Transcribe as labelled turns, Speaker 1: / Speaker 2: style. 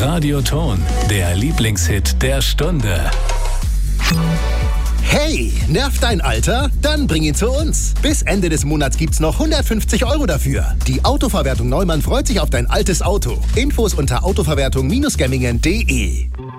Speaker 1: Radioton, der Lieblingshit der Stunde.
Speaker 2: Hey, nervt dein Alter? Dann bring ihn zu uns. Bis Ende des Monats gibt's noch 150 € dafür. Die Autoverwertung Neumann freut sich auf dein altes Auto. Infos unter autoverwertung-gemmingen.de.